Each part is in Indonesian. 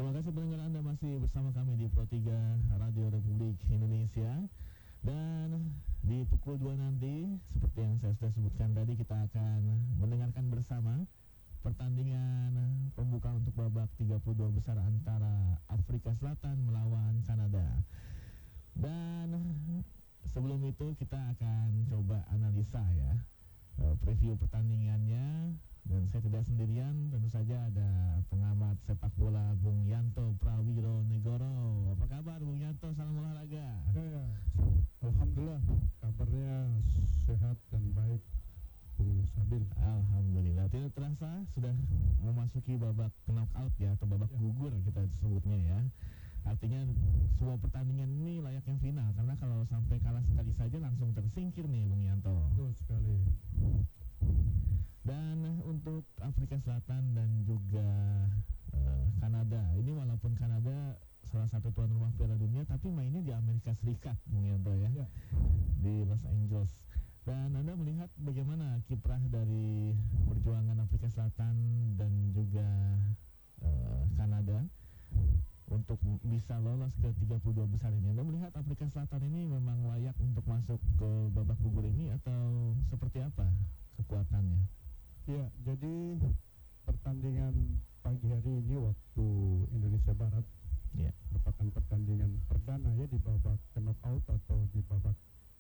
Terima kasih pendengar Anda masih bersama kami di Pro 3 Radio Republik Indonesia. Dan di pukul 2 nanti, seperti yang saya sudah sebutkan tadi, kita akan mendengarkan bersama pertandingan pembuka untuk babak 32 besar antara Afrika Selatan melawan Kanada. Dan sebelum itu kita akan coba analisa ya, preview pertandingannya. Dan saya tidak sendirian, tentu saja ada pengamat sepak bola Bung Yanto Prawiro Negoro. Apa kabar Bung Yanto? Salam olahraga. Ya. Alhamdulillah, kabarnya sehat dan baik, Bung Sabil. Alhamdulillah. Tidak terasa sudah memasuki babak knockout ya, atau babak gugur kita sebutnya ya. Artinya semua pertandingan ini layaknya final, karena kalau sampai kalah sekali saja langsung tersingkir nih Bung Yanto. Betul sekali. Dan untuk Afrika Selatan dan juga Kanada, ini walaupun Kanada salah satu tuan rumah Piala Dunia, tapi mainnya di Amerika Serikat, Bung Yanto ya, di Los Angeles. Dan Anda melihat bagaimana kiprah dari perjuangan Afrika Selatan dan juga Kanada untuk bisa lolos ke 32 besar ini. Anda melihat Afrika Selatan ini memang layak untuk masuk ke babak gugur ini atau seperti apa kekuatannya? Ya, jadi pertandingan pagi hari ini waktu Indonesia Barat merupakan pertandingan perdana ya di babak knockout atau di babak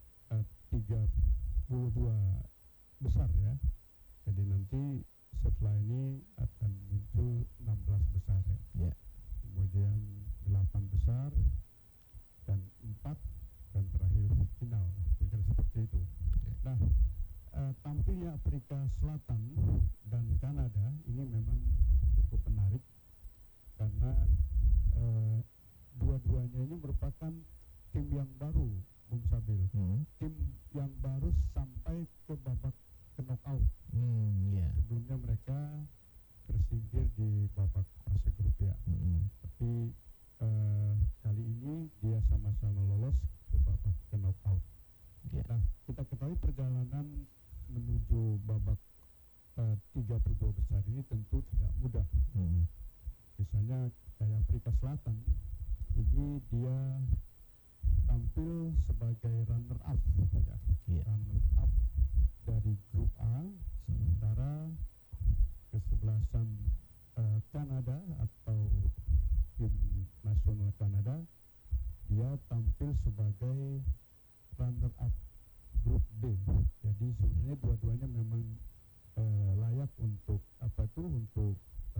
32 besar ya. Jadi nanti setelah ini akan muncul 16 besar ya. Kemudian 8 besar dan 4 dan terakhir final. Kira-kira seperti itu. Nah, tampilnya Afrika Selatan dan Kanada ini memang cukup menarik karena dua-duanya ini merupakan tim yang baru, Bung Sabil. Tim yang baru sampai ke babak knockout. Sebelumnya mereka tersingkir di babak fase grup ya. Tapi kali ini dia sama-sama lolos ke babak knockout. Nah, kita ketahui perjalanan menuju babak 32 besar ini tentu tidak mudah. Misalnya kayak Afrika Selatan, ini dia tampil sebagai runner up ya. Runner up dari grup A, sementara kesebelasan Kanada atau tim nasional Kanada dia tampil sebagai runner up grup B. Jadi sebenarnya dua-duanya memang layak untuk untuk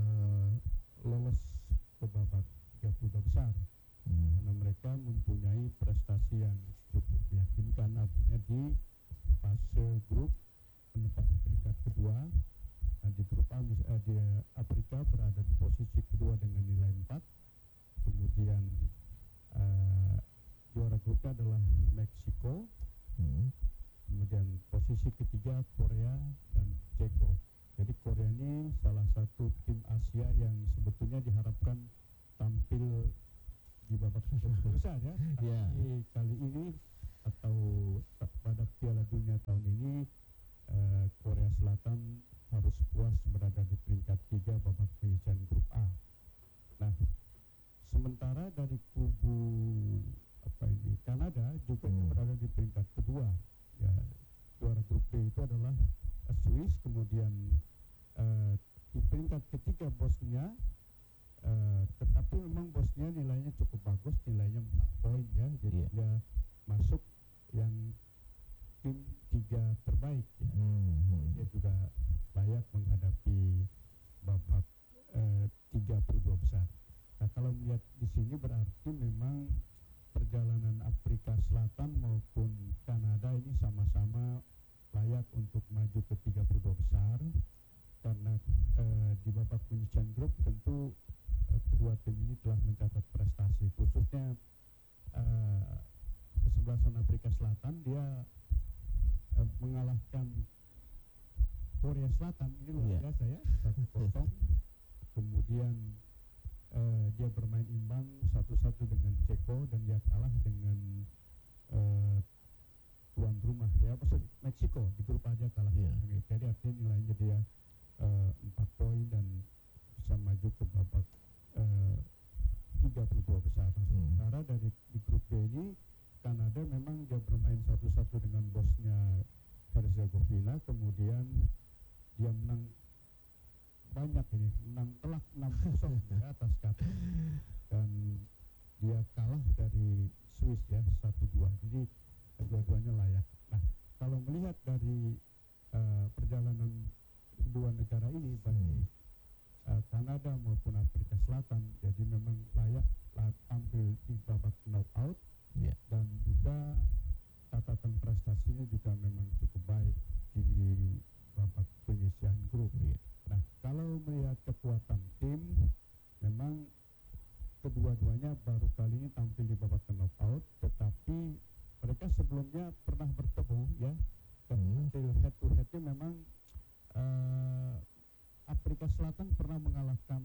lolos ke babak 32 besar. Karena mereka mempunyai prestasi yang cukup meyakinkan, artinya di fase grup menempati peringkat kedua. Nah, di grup A di Afrika berada di posisi kedua dengan nilai 4. Kemudian juara grupnya adalah Meksiko. Kemudian posisi ketiga Korea dan Ceko. Jadi Korea ini salah satu tim Asia yang sebetulnya diharapkan tampil di babak besar ya. Kali ini atau pada Piala Dunia tahun ini Korea Selatan harus puas berada di peringkat 3 babak penyisihan grup A. Nah, sementara dari kubu Kanada juga berada di peringkat kedua. Ya, juara grup B itu adalah Swiss, kemudian di peringkat ketiga Bosnia, tetapi memang Bosnia nilainya cukup bagus, nilainya 4 poin ya, jadi dia masuk yang tim 3 terbaik ya. Dia juga layak menghadapi babak 32 besar. Nah, kalau melihat di sini berarti memang perjalanan Afrika Selatan maupun Kanada ini sama-sama layak untuk maju ke 32 besar karena di babak penyisihan grup tentu kedua tim ini telah mencatat prestasi, khususnya kesebelasan Afrika Selatan dia mengalahkan Korea Selatan ini luar biasa ya, 1-0. Kemudian dia bermain imbang 1-1 dengan Ceko dan dia kalah dengan tuan rumah ya, maksud Meksiko di grup A dia kalah. Jadi artinya nilainya dia 4 poin dan bisa maju ke babak besar. Nah, sementara di grup B ini Kanada memang dia bermain 1-1 dengan Bosnia Herzegovina, kemudian dia menang banyak ini, menang telak 6-0 ya, atas Qatar, dan dia kalah dari Swiss ya 1-2. Jadi dua-duanya layak. Nah, kalau melihat dari perjalanan kedua negara ini, baik Kanada maupun Afrika Selatan, jadi memang layak tampil di babak knockout, dan juga catatan prestasinya juga memang cukup baik di babak penyisihan grup. Nah, kalau melihat kekuatan tim, memang kedua-duanya baru kali ini tampil di babak knockout, tetapi mereka sebelumnya pernah bertemu ya, hasil head to headnya memang Afrika Selatan pernah mengalahkan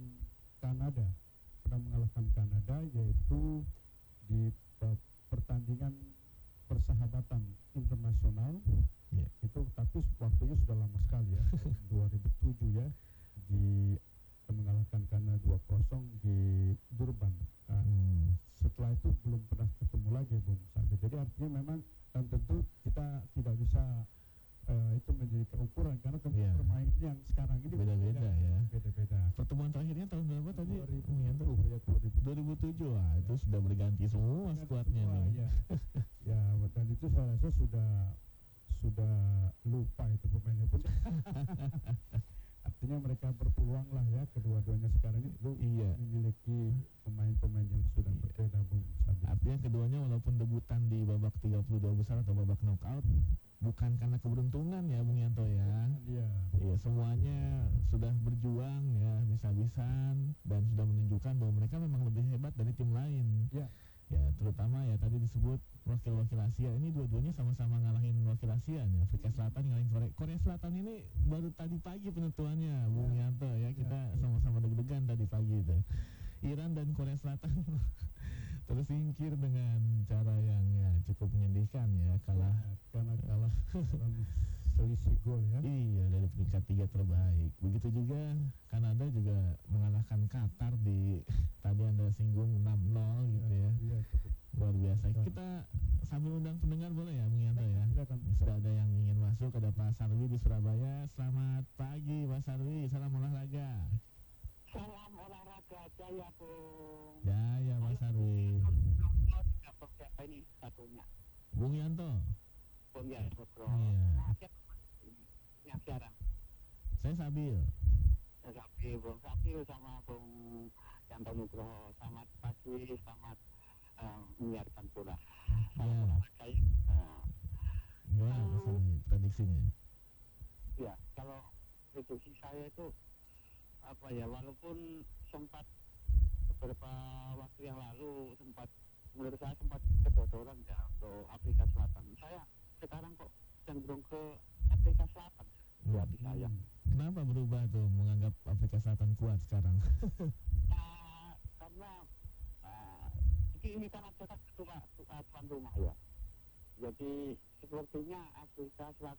Kanada, yaitu di pertandingan persahabatan internasional, itu tapi waktunya sudah lama sekali ya, tahun 2007 ya, di mengalahkan Kanada 2-0 di Durban. Nah, setelah itu belum pernah ketemu lagi, Bung Sabi. Jadi artinya memang, dan tentu kita tidak bisa itu menjadi keukuran, karena tentu permain yang sekarang ini beda-beda ya. Beda-beda. Pertemuan terakhirnya tahun berapa tadi? 2007. Wah, itu sudah berganti semua skuadnya nih. Ya, dan itu saya rasa sudah lupa itu pemainnya pun. Artinya mereka berpeluang lah ya, kedua-duanya sekarang itu memiliki pemain-pemain yang sudah berbeda, Bung Sabi. Artinya keduanya walaupun debutan di babak 32 besar atau babak knockout, bukan karena keberuntungan ya, Bung Yanto ya. Iya, semuanya sudah berjuang ya, bisa-bisan, dan sudah menunjukkan bahwa mereka memang lebih hebat dari tim lain. Ya, terutama ya tadi disebut wakil-wakil Asia. Ini dua-duanya sama-sama ngalahin wakil Asia nih. Afrika Selatan ngalahin Korea Selatan ini baru tadi pagi penentuannya, Bung Yanto ya. Kita sama-sama deg-degan tadi pagi itu. Iran dan Korea Selatan tersingkir dengan cara yang ya cukup menyedihkan ya, karena kalah dalam selisih gol ya. Iya, dari peringkat 3 terbaik. Begitu juga Kanada juga mengalahkan Qatar di tadi Anda singgung 6-0 gitu ya. Luar biasa. Kita sambil undang pendengar boleh ya, Bung Yanto ya? Sudah ada yang ingin masuk, ada Pak Sarwi di Surabaya. Selamat pagi Pak Sarwi, salam olahraga. Salam olahraga Jaya, Bung. Jaya Pak Sarwi. Siapa ini satunya? Bung Yanto. Bung Yanto, bro. Iya. Yang siaran. Saya Sabil. Bung Sabil sama Bung Yanto Nugroho. Selamat pagi, selamat menyiarkan pula. Salam olahraga ya. Gimana Pak Sarwi prediksinya? Ya, kalau prediksi saya itu apa ya, walaupun sempat beberapa waktu yang lalu menurut saya sempat kebocoran ya untuk Afrika Selatan. Saya sekarang kok cenderung ke Afrika Selatan di hati saya. Kenapa berubah tuh menganggap Afrika Selatan kuat sekarang? Karena ini kan Afrika tuan rumah ya. Jadi sepertinya Afrika Selatan